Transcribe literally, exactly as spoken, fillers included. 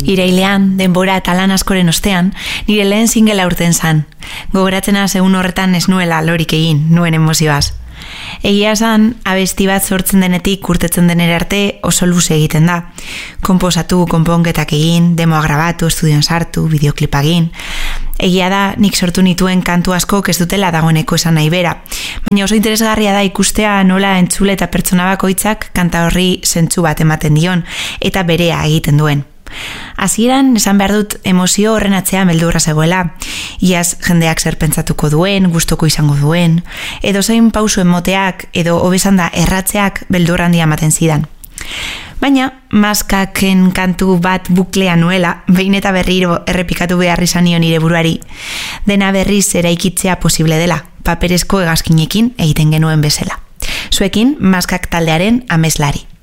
Irailean, denbora eta lan askoren ostean, nire lehen singela urten zan. Gogoratzen az egun horretan ez nuela lorik egin, nuen emozioaz. Egia esan, abesti bat sortzen denetik urtetzen denera arte oso luze egiten da. Konposatu, konponketak egin, demoa grabatu, estudioan sartu, bideoklipa egin. Egia da, nik sortu nituen kantu askok ez dutela dagoeneko esan nahi bera. Baina oso interesgarria da ikustea nola entzule eta pertsona bakoitzak kanta horri zentzu bat ematen dion eta berea egiten duen. Hasieran esan behar dut emozio horren atzean beldurra zegoela. Iaz jendeak zer pentsatuko duen, gustoko izango duen, edo zein pausu emoteak, edo hobesan da erratzeak beldur handia ematen zidan. Baina, maskaken kantu bat buklea nuela, behin eta berriro errepikatu behar izan nion nire buruari, dena berriz eraikitzea posible dela, paperezko hegazkinekin egiten genuen bezala. Zuekin, maskak taldearen ameslari.